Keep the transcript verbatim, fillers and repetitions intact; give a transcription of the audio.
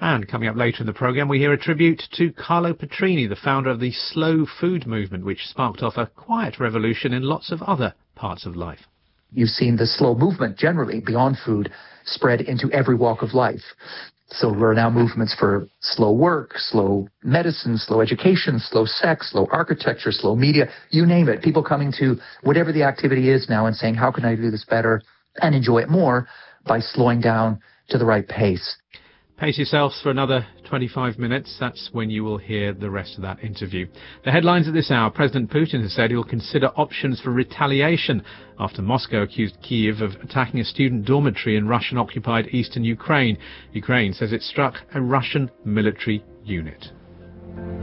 And coming up later in the programme, we hear a tribute to Carlo Petrini, the founder of the slow food movement, which sparked off a quiet revolution in lots of other parts of life. You've seen the slow movement generally beyond food spread into every walk of life. So there are now movements for slow work, slow medicine, slow education, slow sex, slow architecture, slow media, you name it. People coming to whatever the activity is now and saying, how can I do this better and enjoy it more by slowing down to the right pace. Pace yourselves for another twenty-five minutes. That's when you will hear the rest of that interview. The headlines at this hour. President Putin has said he'll consider options for retaliation after Moscow accused Kyiv of attacking a student dormitory in Russian-occupied eastern Ukraine. Ukraine says it struck a Russian military unit.